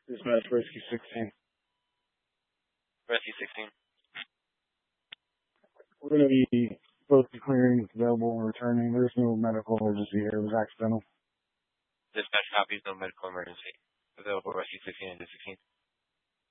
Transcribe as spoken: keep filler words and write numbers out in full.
Dispatch Rescue sixteen. Rescue sixteen. We're going to be both clearing available and returning. There's no medical emergency here. It was accidental. Dispatch copies, no medical emergency. Available Rescue sixteen and sixteen.